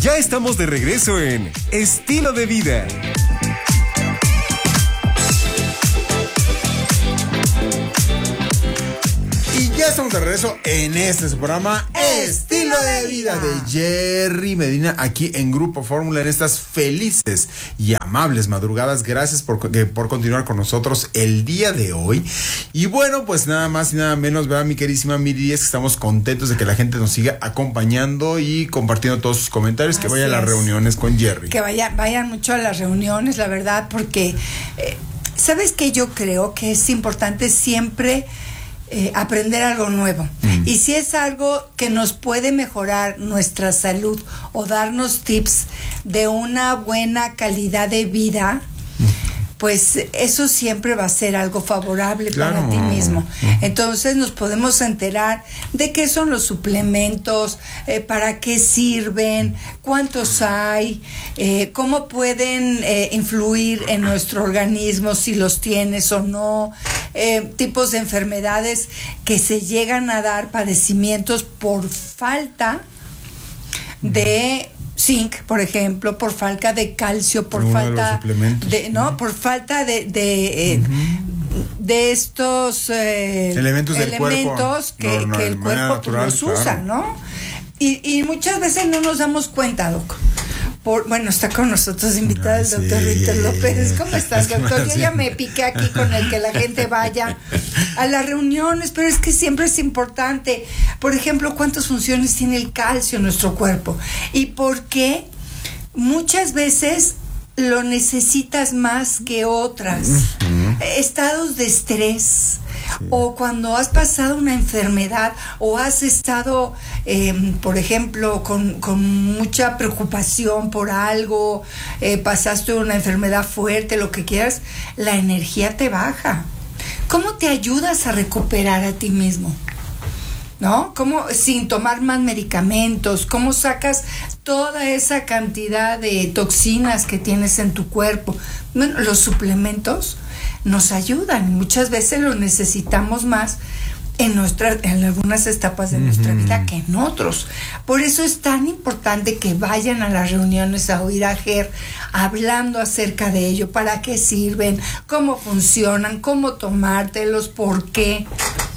Ya estamos de regreso en Estilo de Vida. Y ya estamos de regreso en este su programa Estilo de Vida de Jerry Medina, aquí en Grupo Fórmula, en estas felices y amables madrugadas. Gracias por continuar con nosotros el día de hoy. Y bueno, pues nada más y nada menos, ¿verdad, mi queridísima Miri? Es que estamos contentos de que la gente nos siga acompañando y compartiendo todos sus comentarios. Que vayan a las reuniones con Jerry. Que vayan mucho a las reuniones, la verdad, porque ¿sabes qué? Yo creo que es importante siempre aprender algo nuevo. Y si es algo que nos puede mejorar nuestra salud o darnos tips de una buena calidad de vida, pues eso siempre va a ser algo favorable para ti mismo. Entonces nos podemos enterar de qué son los suplementos, para qué sirven, cuántos hay, cómo pueden influir en nuestro organismo, si los tienes o no, tipos de enfermedades que se llegan a dar, padecimientos por falta de zinc, por ejemplo, por falta de calcio, por falta de por falta de estos elementos que el cuerpo natural, los usa, ¿no? Y muchas veces no nos damos cuenta, Doc. Bueno, está con nosotros invitado el doctor Víctor López. ¿Cómo estás, doctor? Yo ya me piqué aquí con el que la gente vaya a las reuniones, pero es que siempre es importante. Por ejemplo, ¿cuántas funciones tiene el calcio en nuestro cuerpo? ¿Y por qué muchas veces lo necesitas más que otras? Estados de estrés. O cuando has pasado una enfermedad o has estado, por ejemplo, con mucha preocupación por algo, pasaste una enfermedad fuerte, lo que quieras, la energía te baja. ¿Cómo te ayudas a recuperar a ti mismo? ¿No? ¿Cómo, sin tomar más medicamentos? ¿Cómo sacas toda esa cantidad de toxinas que tienes en tu cuerpo? Bueno, los suplementos nos ayudan, muchas veces los necesitamos más en algunas etapas de nuestra vida que en otros. Por eso es tan importante que vayan a las reuniones a oír a Ger hablando acerca de ello, para qué sirven, cómo funcionan, cómo tomártelos, por qué.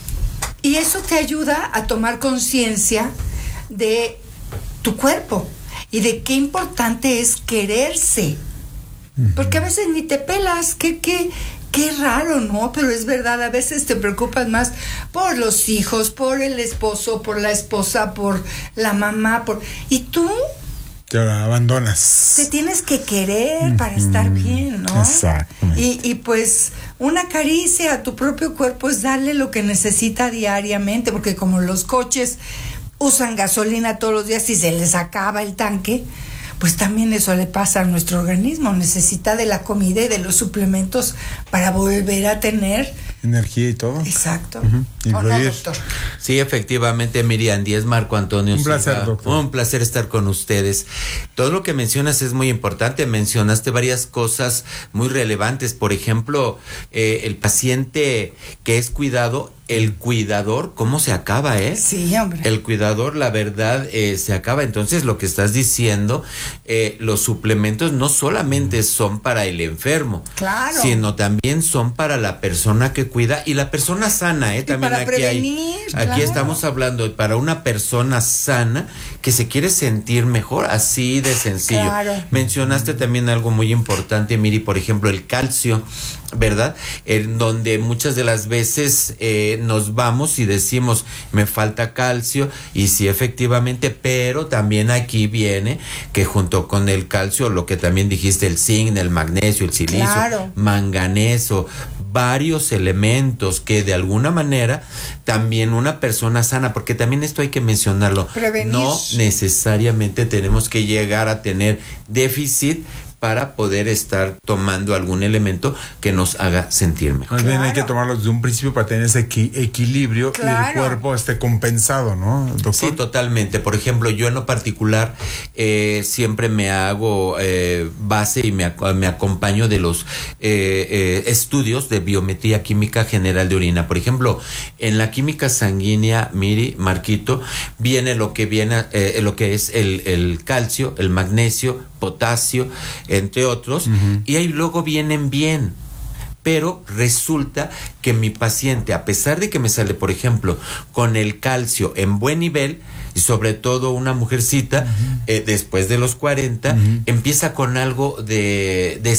Y eso te ayuda a tomar conciencia de tu cuerpo y de qué importante es quererse. Porque a veces ni te pelas, qué raro, ¿no? Pero es verdad, a veces te preocupas más por los hijos, por el esposo, por la esposa, por la mamá, y tú te abandonas. Te tienes que querer para estar bien, ¿no? Exactamente. Y pues una caricia a tu propio cuerpo es darle lo que necesita diariamente, porque como los coches usan gasolina todos los días y se les acaba el tanque, pues también eso le pasa a nuestro organismo. Necesita de la comida y de los suplementos para volver a tener energía y todo. Exacto. ¿O no, doctor? Sí, efectivamente, Miriam Díez, Marco Antonio. Un placer, doctor. Un placer estar con ustedes. Todo lo que mencionas es muy importante. Mencionaste varias cosas muy relevantes. Por ejemplo, el paciente que es cuidado, el cuidador, ¿cómo se acaba, Sí, hombre. El cuidador, la verdad, se acaba. Entonces, lo que estás diciendo, los suplementos no solamente son para el enfermo, claro, sino también son para la persona que cuida y la persona sana, también para aquí prevenir, aquí estamos hablando para una persona sana que se quiere sentir mejor, así de sencillo. Claro. Mencionaste también algo muy importante, Miri, por ejemplo, el calcio, ¿verdad? En donde muchas de las veces nos vamos y decimos, me falta calcio, y sí, efectivamente, pero también aquí viene que junto con el calcio, lo que también dijiste, el zinc, el magnesio, el silicio, claro, manganeso, varios elementos que de alguna manera también una persona sana, porque también esto hay que mencionarlo, prevenir. No necesariamente tenemos que llegar a tener déficit para poder estar tomando algún elemento que nos haga sentir mejor. Más bien hay que tomarlo desde un principio para tener ese equilibrio y el cuerpo esté compensado, ¿no, doctor? Sí, totalmente. Por ejemplo, yo en lo particular siempre me hago base y me acompaño de los estudios de biometría química general de orina. Por ejemplo, en la química sanguínea, Miri, Marquito, viene lo que es el calcio, el magnesio, potasio, entre otros, y ahí luego vienen bien. Pero resulta que mi paciente, a pesar de que me sale, por ejemplo, con el calcio en buen nivel, y sobre todo una mujercita, después de los 40, empieza con algo de